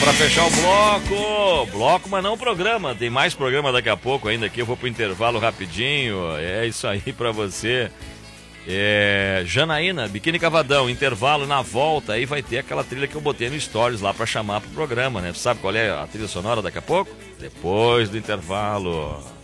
Pra fechar o bloco, mas não o programa, tem mais programa daqui a pouco ainda aqui, eu vou pro intervalo rapidinho, é isso aí pra você. Janaína, Biquíni Cavadão, intervalo, na volta, aí vai ter aquela trilha que eu botei no Stories lá pra chamar pro programa, né? Sabe qual é a trilha sonora daqui a pouco? Depois do intervalo.